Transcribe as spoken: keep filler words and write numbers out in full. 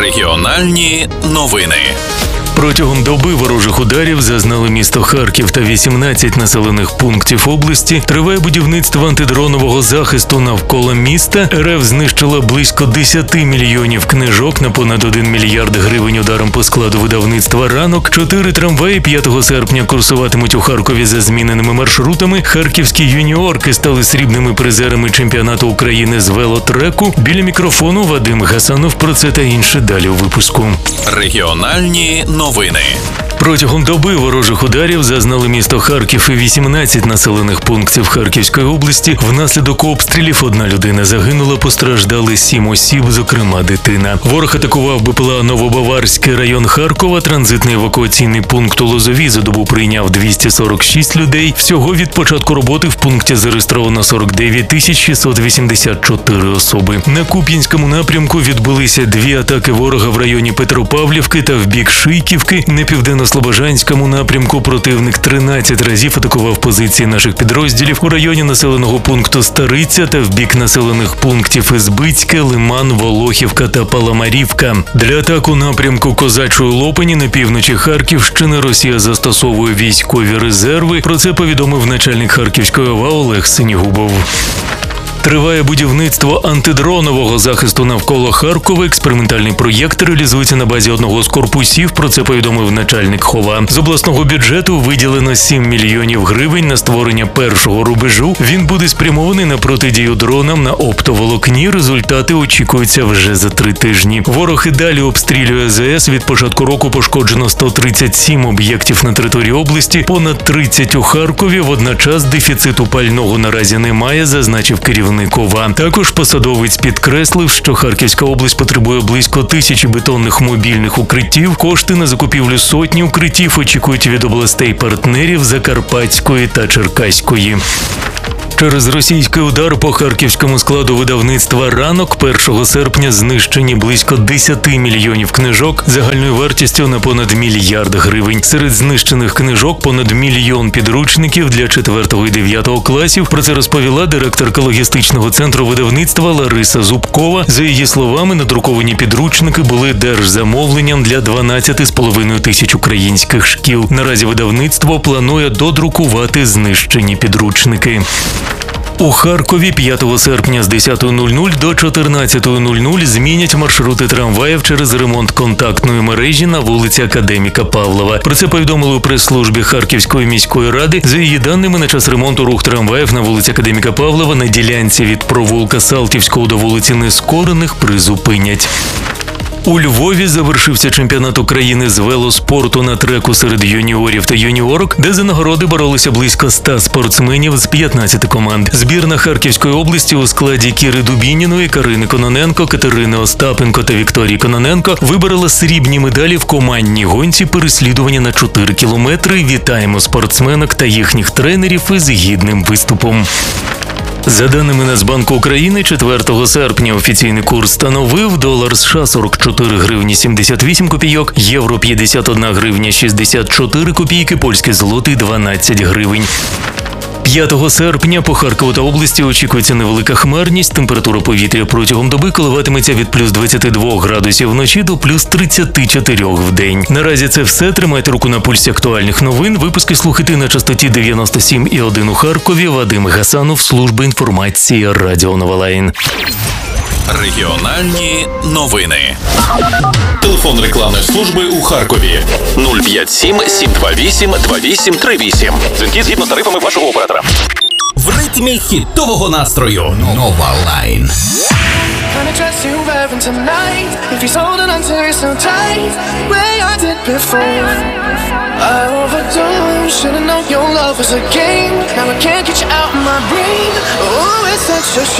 Регіональні новини. Протягом доби ворожих ударів зазнали місто Харків та вісімнадцять населених пунктів області. Триває будівництво антидронового захисту навколо міста. РФ знищила близько десять мільйонів книжок на понад один мільярд гривень ударом по складу видавництва «Ранок». Чотири трамваї п'ятого серпня курсуватимуть у Харкові за зміненими маршрутами. Харківські юніорки стали срібними призерами чемпіонату України з велотреку. Біля мікрофону Вадим Гасанов. Про це та інше далі у випуску. Регіональні новини. Протягом доби ворожих ударів зазнали місто Харків і вісімнадцять населених пунктів Харківської області. Внаслідок обстрілів одна людина загинула, постраждали сім осіб, зокрема дитина. Ворог атакував БПЛА Новобаварський район Харкова. Транзитний евакуаційний пункт у Лозовій за добу прийняв двісті сорок шість людей. Всього від початку роботи в пункті зареєстровано сорок дев'ять тисяч шістсот вісімдесят чотири особи. На Куп'янському напрямку відбулися дві атаки ворога в районі Петропавлівки та в бік Шийківки. На південно-слобожанському напрямку противник тринадцять разів атакував позиції наших підрозділів у районі населеного пункту Стариця та в бік населених пунктів Ізбицьке, Лиман, Волохівка та Паламарівка. Для атак у напрямку Козачої Лопані на півночі Харківщини Росія застосовує військові резерви. Про це повідомив начальник Харківської ОВА Олег Синігубов. Триває будівництво антидронового захисту навколо Харкова. Експериментальний проєкт реалізується на базі одного з корпусів. Про це повідомив начальник ХОВА. З обласного бюджету виділено сім мільйонів гривень на створення першого рубежу. Він буде спрямований на протидію дронам на оптоволокні. Результати очікуються вже за три тижні. Ворог і далі обстрілює АЗС. Від початку року пошкоджено сто тридцять сім об'єктів на території області, понад тридцять у Харкові. Водночас дефіциту пального наразі немає, зазначив керівник ОВА. Також посадовець підкреслив, що Харківська область потребує близько тисячі бетонних мобільних укриттів. Кошти на закупівлю сотні укриттів очікують від областей-партнерів Закарпатської та Черкаської. Через російський удар по харківському складу видавництва «Ранок» першого серпня знищені близько десять мільйонів книжок загальною вартістю на понад мільярд гривень. Серед знищених книжок понад мільйон підручників для четвертого і дев'ятого класів. Про це розповіла директорка логістичного центру видавництва Лариса Зубкова. За її словами, надруковані підручники були держзамовленням для дванадцяти з половиною тисяч українських шкіл. Наразі видавництво планує додрукувати знищені підручники. У Харкові п'ятого серпня з десятої до чотирнадцятої змінять маршрути трамваїв через ремонт контактної мережі на вулиці Академіка Павлова. Про це повідомили у прес-службі Харківської міської ради. За її даними, на час ремонту рух трамваїв на вулиці Академіка Павлова на ділянці від провулка Салтівського до вулиці Нескорених призупинять. У Львові завершився чемпіонат України з велоспорту на треку серед юніорів та юніорок, де за нагороди боролися близько ста спортсменів з п'ятнадцяти команд. Збірна Харківської області у складі Кіри Дубініної, Карини Кононенко, Катерини Остапенко та Вікторії Кононенко виборола срібні медалі в командній гонці переслідування на чотири кілометри. Вітаємо спортсменок та їхніх тренерів із гідним виступом. За даними Нацбанку України, четвертого серпня офіційний курс становив долар США сорок чотири гривні сімдесят вісім копійок, євро п'ятдесят одна гривня шістдесят чотири копійки, польський злотий дванадцять гривень. п'ятого серпня по Харкову та області очікується невелика хмарність. Температура повітря протягом доби коливатиметься від плюс двадцяти двох градусів вночі до плюс тридцяти чотирьох в день. Наразі це все. Тримайте руку на пульсі актуальних новин. Випуски слухайте на частоті дев'яносто сім і один у Харкові. Вадим Гасанов, служба інформації Радіо Новолайн. Регіональні новини. Телефон рекламної служби у Харкові нуль п'ять сім сім два вісім два вісім три вісім. Дзвінки згідно з тарифами вашого оператора. В ритмі хітового настрою Новолайн.